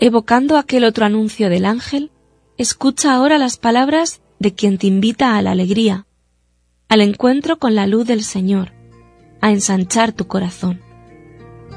Evocando aquel otro anuncio del ángel, escucha ahora las palabras de quien te invita a la alegría, al encuentro con la luz del Señor, a ensanchar tu corazón.